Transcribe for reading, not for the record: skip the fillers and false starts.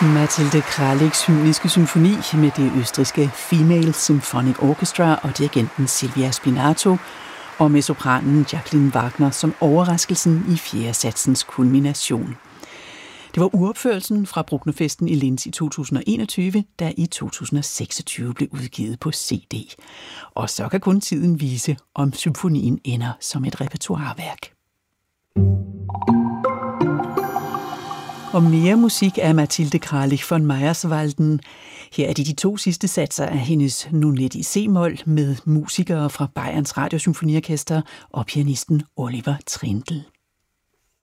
Mathilde Kralichs hymniske symfoni med det østrigske Female Symphonic Orchestra og dirigenten Silvia Spinato, og med sopranen Jacqueline Wagner som overraskelsen i fjerde satsens kulmination. Det var uropførelsen fra Brucknerfesten i Linz i 2021, der i 2026 blev udgivet på CD. Og så kan kun tiden vise, om symfonien ender som et repertoireværk. Og mere musik af Mathilde Kralich von Meyerswalden. Her er de to sidste satser af hendes Nonet i C-mol med musikere fra Bayerns Radiosymfoniorkester og pianisten Oliver Trindl.